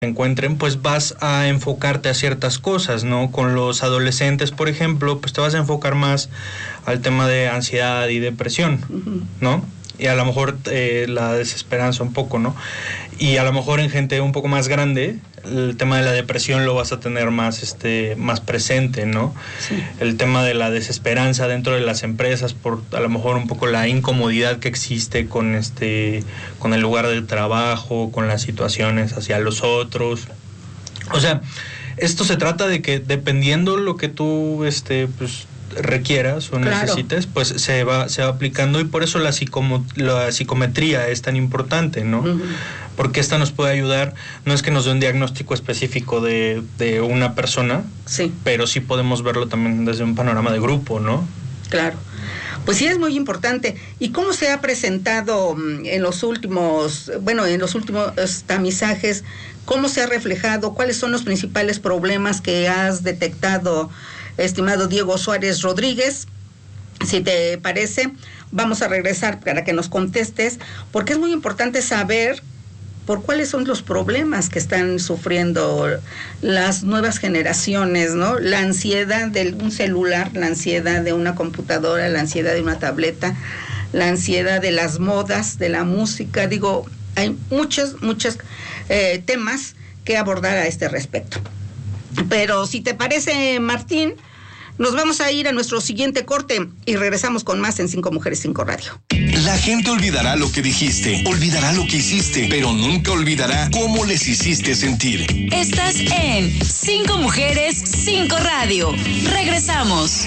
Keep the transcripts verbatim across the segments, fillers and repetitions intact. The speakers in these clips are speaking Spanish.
encuentren, pues vas a enfocarte a ciertas cosas, ¿no? Con los adolescentes, por ejemplo, pues te vas a enfocar más al tema de ansiedad y depresión, uh-huh. ¿no? Y a lo mejor eh, la desesperanza un poco, ¿no? Y a lo mejor en gente un poco más grande, el tema de la depresión lo vas a tener más, este, más presente, ¿no? Sí. El tema de la desesperanza dentro de las empresas, por a lo mejor un poco la incomodidad que existe con este, con el lugar de trabajo, con las situaciones hacia los otros. O sea, esto se trata de que dependiendo lo que tú, este, pues, requieras o claro. necesites, pues se va se va aplicando, y por eso la psicomo, la psicometría es tan importante, ¿no? Uh-huh. Porque esta nos puede ayudar, no es que nos dé un diagnóstico específico de, de una persona, sí. pero sí podemos verlo también desde un panorama de grupo, ¿no? Claro. Pues sí, es muy importante. ¿Y cómo se ha presentado en los últimos, bueno, en los últimos tamizajes, cómo se ha reflejado, cuáles son los principales problemas que has detectado, estimado Diego Suárez Rodríguez? Si te parece, vamos a regresar para que nos contestes, porque es muy importante saber por cuáles son los problemas que están sufriendo las nuevas generaciones, ¿no? La ansiedad de un celular, la ansiedad de una computadora, la ansiedad de una tableta, la ansiedad de las modas, de la música. Digo, hay muchos, muchos eh, temas que abordar a este respecto. Pero si te parece, Martín, nos vamos a ir a nuestro siguiente corte y regresamos con más en Cinco Mujeres, Cinco Radio. La gente olvidará lo que dijiste, olvidará lo que hiciste, pero nunca olvidará cómo les hiciste sentir. Estás en Cinco Mujeres, Cinco Radio. Regresamos.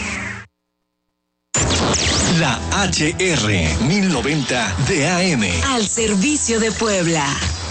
La H R mil noventa de A M. Al servicio de Puebla.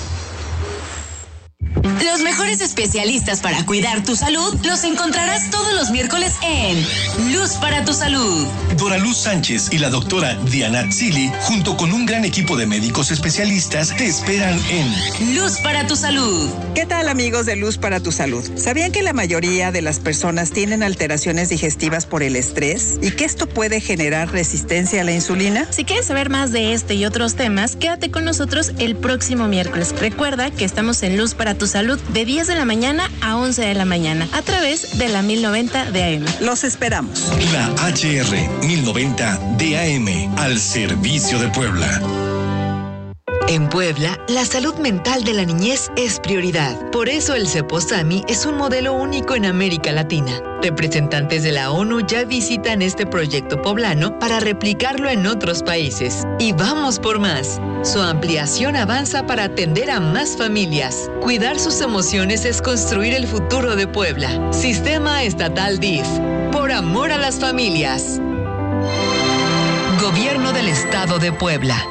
Los mejores especialistas para cuidar tu salud los encontrarás todos los miércoles en Luz para tu Salud. Dora Luz Sánchez y la doctora Diana Tzili, junto con un gran equipo de médicos especialistas, te esperan en Luz para tu Salud. ¿Qué tal, amigos de Luz para tu Salud? ¿Sabían que la mayoría de las personas tienen alteraciones digestivas por el estrés y que esto puede generar resistencia a la insulina? Si quieres saber más de este y otros temas, quédate con nosotros el próximo miércoles. Recuerda que estamos en Luz para tu Salud de diez de la mañana a once de la mañana a través de la mil noventa de A M. Los esperamos. La H R mil noventa de A M, al servicio de Puebla. En Puebla, la salud mental de la niñez es prioridad. Por eso el Ceposami es un modelo único en América Latina. Representantes de la ONU ya visitan este proyecto poblano para replicarlo en otros países. Y vamos por más. Su ampliación avanza para atender a más familias. Cuidar sus emociones es construir el futuro de Puebla. Sistema Estatal D I F. Por amor a las familias. Gobierno del Estado de Puebla.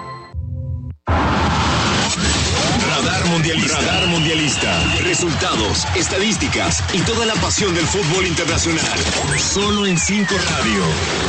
Mundialista. Radar Mundialista. Resultados, estadísticas y toda la pasión del fútbol internacional. Solo en Cinco Radio.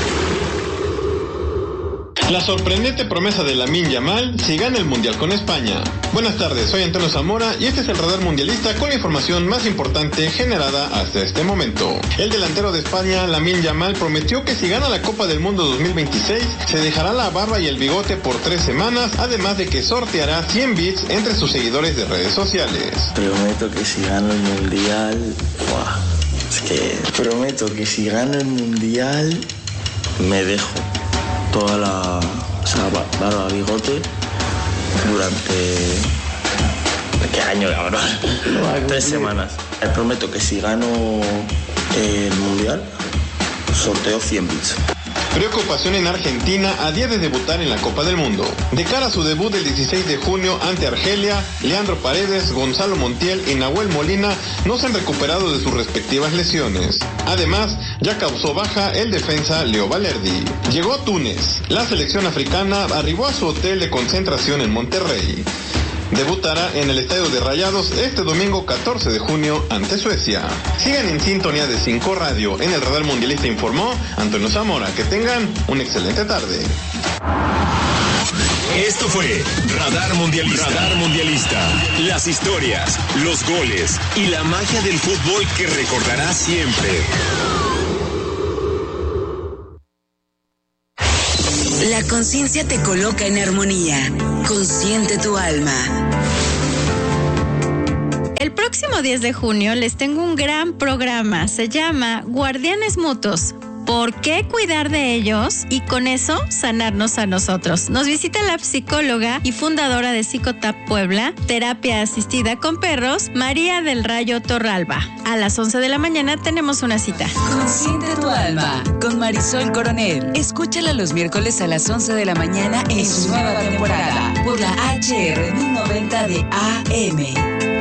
La sorprendente promesa de Lamine Yamal si gana el Mundial con España. Buenas tardes, soy Antonio Zamora y este es el Radar Mundialista con la información más importante generada hasta este momento. El delantero de España, Lamine Yamal, prometió que si gana la Copa del Mundo dos mil veintiséis, se dejará la barba y el bigote por tres semanas, además de que sorteará cien bits entre sus seguidores de redes sociales. Prometo que si gano el Mundial... ¡Buah! Es que prometo que si gano el Mundial, me dejo toda la, o sea, barba, bigote durante... ¿qué año, cabrón? Tres semanas. Les prometo que si gano el Mundial, sorteo cien bits. Preocupación en Argentina a día de debutar en la Copa del Mundo. De cara a su debut del dieciséis de junio ante Argelia, Leandro Paredes, Gonzalo Montiel y Nahuel Molina no se han recuperado de sus respectivas lesiones. Además, ya causó baja el defensa Leo Valerdi. Llegó a Túnez. La selección africana arribó a su hotel de concentración en Monterrey. Debutará en el Estadio de Rayados este domingo catorce de junio ante Suecia. Sigan en sintonía de Cinco Radio. En el Radar Mundialista informó Antonio Zamora. Que tengan una excelente tarde. Esto fue Radar Mundialista. Radar Mundialista. Las historias, los goles y la magia del fútbol que recordarás siempre. La conciencia te coloca en armonía. Consciente tu alma. próximo diez de junio les tengo un gran programa. Se llama Guardianes Mutuos. ¿Por qué cuidar de ellos y con eso sanarnos a nosotros? Nos visita la psicóloga y fundadora de Psicotap Puebla, terapia asistida con perros, María del Rayo Torralba. A las once de la mañana tenemos una cita. Consiente tu alma con Marisol Coronel. Escúchala los miércoles a las once de la mañana en su nueva temporada por la H R mil noventa de A M.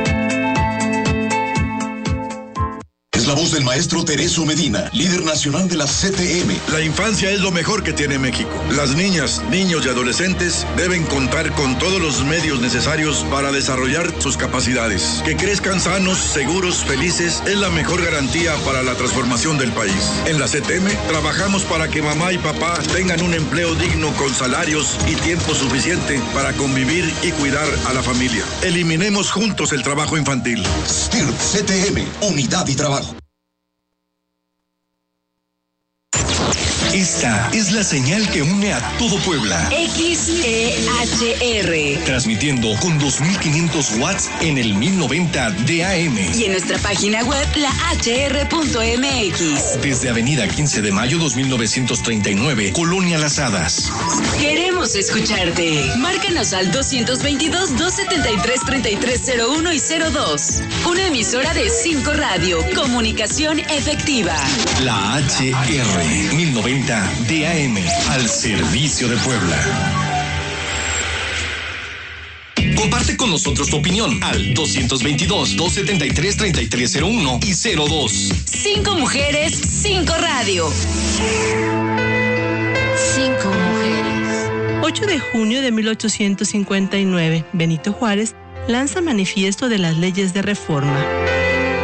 Es la voz del maestro Tereso Medina, líder nacional de la C T M. La infancia es lo mejor que tiene México. Las niñas, niños y adolescentes deben contar con todos los medios necesarios para desarrollar sus capacidades. Que crezcan sanos, seguros, felices es la mejor garantía para la transformación del país. En la C T M trabajamos para que mamá y papá tengan un empleo digno con salarios y tiempo suficiente para convivir y cuidar a la familia. Eliminemos juntos el trabajo infantil. S T I R P C T M, Unidad y Trabajo. Esta es la señal que une a todo Puebla. X E H R. Transmitiendo con dos mil quinientos watts en el mil noventa de A M. Y en nuestra página web, la H R punto M X. Desde Avenida quince de mayo dos mil novecientos treinta y nueve, Colonia Las Hadas. Queremos escucharte. Márcanos al dos dos dos, dos siete tres, tres tres cero uno y cero dos. Una emisora de cinco Radio. Comunicación efectiva. La H R mil noventa de A M, al servicio de Puebla. Comparte con nosotros tu opinión al dos dos dos, dos siete tres, tres tres cero uno y cero dos. Cinco mujeres, cinco radio. Cinco mujeres. ocho de junio de mil ochocientos cincuenta y nueve, Benito Juárez lanza manifiesto de las leyes de reforma.